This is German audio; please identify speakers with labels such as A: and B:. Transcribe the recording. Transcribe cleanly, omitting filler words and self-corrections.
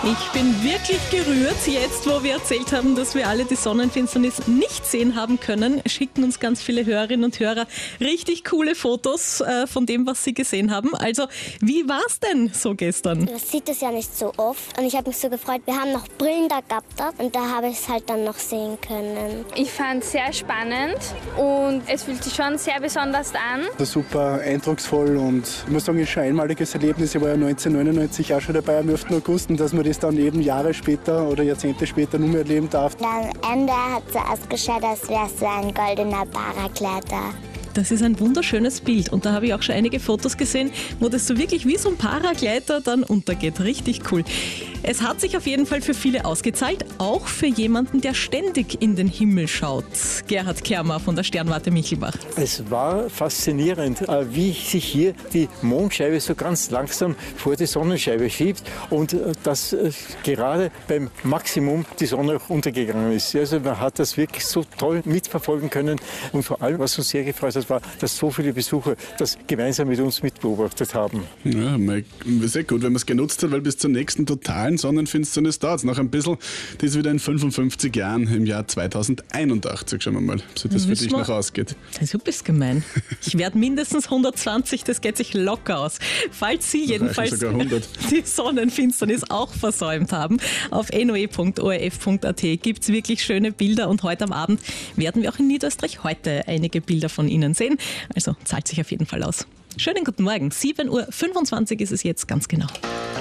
A: Ich bin wirklich gerührt, jetzt wo wir erzählt haben, dass wir alle die Sonnenfinsternis nicht sehen haben können, schicken uns ganz viele Hörerinnen und Hörer richtig coole Fotos von dem, was sie gesehen haben. Also, wie war es denn so gestern?
B: Man sieht es ja nicht so oft und ich habe mich so gefreut. Wir haben noch Brillen da gehabt und da habe ich es halt dann noch sehen können.
C: Ich fand es sehr spannend und es fühlt sich schon sehr besonders an.
D: Das ist super eindrucksvoll und ich muss sagen, es ist schon ein einmaliges Erlebnis. Ich war ja 1999 auch schon dabei am 11. August und dass man das dann eben Jahre später oder Jahrzehnte später nur mehr erleben darf.
B: Am Ende hat es so ausgeschaut, als wäre es so ein goldener Paragleiter.
A: Das ist ein wunderschönes Bild und da habe ich auch schon einige Fotos gesehen, wo das so wirklich wie so ein Paragleiter dann untergeht. Richtig cool. Es hat sich auf jeden Fall für viele ausgezahlt, auch für jemanden, der ständig in den Himmel schaut. Gerhard Kermer von der Sternwarte Michelbach.
E: Es war faszinierend, wie sich hier die Mondscheibe so ganz langsam vor die Sonnenscheibe schiebt und dass gerade beim Maximum die Sonne auch untergegangen ist. Also man hat das wirklich so toll mitverfolgen können und vor allem, was uns sehr gefreut hat, war, dass so viele Besucher das gemeinsam mit uns mitbeobachtet haben.
F: Ja, sehr gut, wenn man es genutzt hat, weil bis zur nächsten totalen Sonnenfinsternis dauert es noch ein bisschen. Das ist wieder in 55 Jahren im Jahr 2081. Schauen wir mal, ob sich das für dich noch ausgeht.
A: Du bist gemein. Ich werde mindestens 120, das geht sich locker aus. Falls Sie jedenfalls die Sonnenfinsternis auch versäumt haben, auf noe.orf.at gibt es wirklich schöne Bilder und heute am Abend werden wir auch in Niederösterreich heute einige Bilder von Ihnen sehen. Also zahlt sich auf jeden Fall aus. Schönen guten Morgen, 7.25 Uhr ist es jetzt ganz genau.